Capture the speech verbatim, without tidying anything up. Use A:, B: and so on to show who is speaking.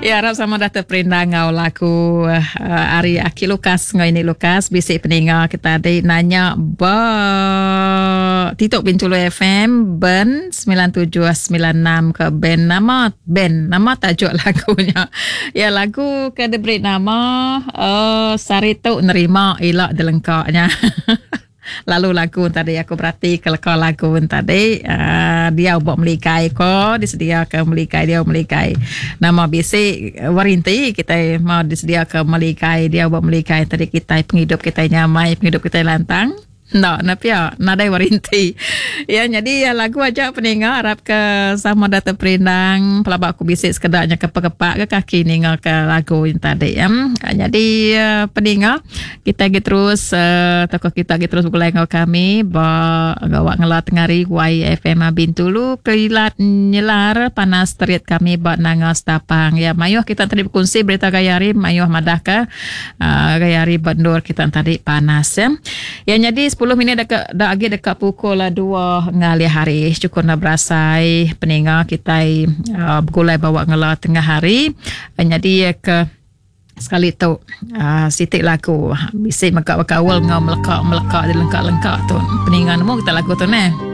A: Ya, harap sama dah terperindah ngau laku uh, Ari Aki Lukas ngau ini Lukas bisik peninga kita ada nanya ba Titok Bintulu F M Ben sembilan tujuh sembilan enam ke Ben nama Ben nama tajuk lagunya. Ya, lagu ke diberi nama uh, Sarito Nerima Ilak Delengkaknya. Lalu lagu tadi aku berarti kalau kau lagu tadi uh, dia buat melikai ko disediakan melikai dia melikai nama bisik warinti kita mau disediakan melikai dia buat melikai tadi kita penghidup kita nyamai penghidup kita lantang. No, tapi ya, nadai warinti. Ya, jadi ya, lagu aja peninga harap ke sama data perindang pelabak aku bisik sekedarnya kepak-kepak ke kaki ninga ke lagu yang tadi ya. Jadi uh, peninga kita gitu terus uh, tokoh kita gitu terus bergulai ngau kami ba gawak ngelat ngari Y F M Bintulu kelilat nyelar panas teriat kami ba nangas tapang ya. Mayuh kita tadi berkongsi berita gayari mayuh madah ke uh, gayari bendur kita tadi panas ya. Ya, jadi sepuluh minit dekat dah lagi dekat pukul dua ngali hari. Cukup nak berasai peninga kita uh, bergulai bawa ngelah tengah hari. Uh, jadi ke sekali tu uh, sitik lagu bisik makak wakawal ngau melekak melekak di lengkak-lengkak tu. Peninga nemu kita lagu tu ne.